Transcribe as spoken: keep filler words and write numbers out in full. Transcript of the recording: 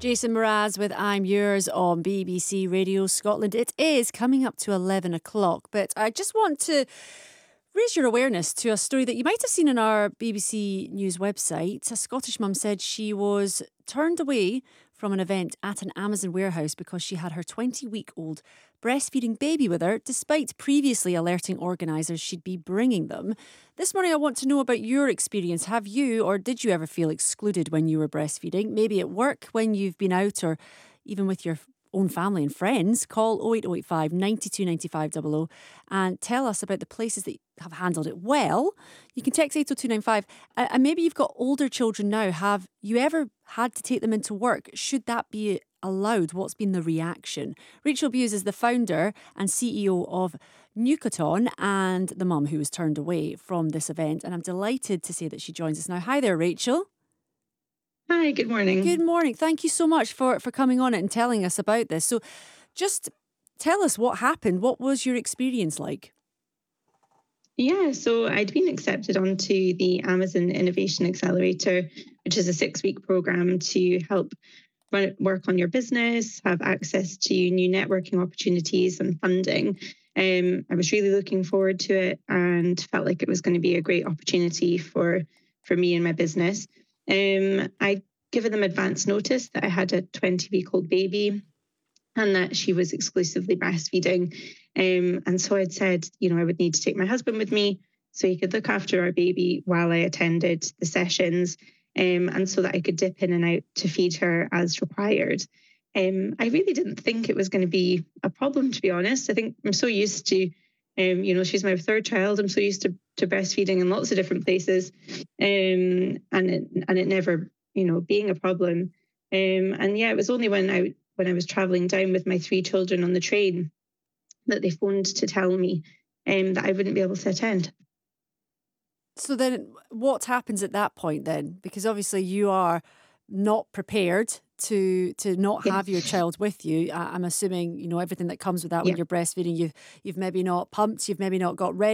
Jason Mraz with I'm Yours on B B C Radio Scotland. It is coming up to eleven o'clock, but I just want to raise your awareness to a story that you might have seen on our B B C News website. A Scottish mum said she was turned away from an event at an Amazon warehouse because she had her twenty-week-old breastfeeding baby with her, despite previously alerting organisers she'd be bringing them. This morning I want to know about your experience. Have you or did you ever feel excluded when you were breastfeeding? Maybe at work when you've been out or even with your own family and friends. Call oh eight oh eight five, nine two nine five double oh and tell us about the places that have handled it well. You can text eight oh two nine five. Uh, and maybe you've got older children now. Have you ever had to take them into work? Should that be allowed? What's been the reaction? Rachel Bewes is the founder and C E O of Nucaton and the mum who was turned away from this event. And I'm delighted to say that she joins us now. Hi there, Rachel. Hi, good morning. Good morning. Thank you so much for, for coming on it and telling us about this. So just tell us what happened. What was your experience like? Yeah, so I'd been accepted onto the Amazon Innovation Accelerator, which is a six-week program to help run, work on your business, have access to new networking opportunities and funding. Um, I was really looking forward to it and felt like it was going to be a great opportunity for, for me and my business. Um, I'd given them advance notice that I had a twenty-week-old baby and that she was exclusively breastfeeding. Um, and so I'd said, you know, I would need to take my husband with me so he could look after our baby while I attended the sessions, um, and so that I could dip in and out to feed her as required. Um, I really didn't think it was going to be a problem, to be honest. I think I'm so used to, um, you know, she's my third child. I'm so used to, to breastfeeding in lots of different places, um, and it, and it never, you know, being a problem. Um, and yeah, it was only when I when I was traveling down with my three children on the train that they phoned to tell me um, that I wouldn't be able to attend. So then what happens at that point then? Because obviously you are not prepared to to not Yeah. have your child with you. I- I'm assuming, you know, everything that comes with that when Yeah. you're breastfeeding, you've, you've maybe not pumped, you've maybe not got ready.